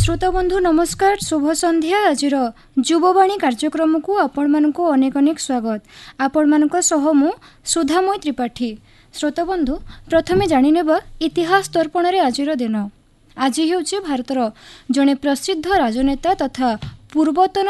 श्रोताबंधु नमस्कार शुभ संध्या आज युववाणी कार्यक्रम को आपण मानक अनेक अनेक स्वागत। आपण मानक सह मु सुधामय त्रिपाठी। श्रोताबंधु प्रथमे जानिनेबा इतिहास दर्पण रे आजिर दिन। आज हेउछि भारतर जने प्रसिद्ध राजनेता तथा पूर्वतन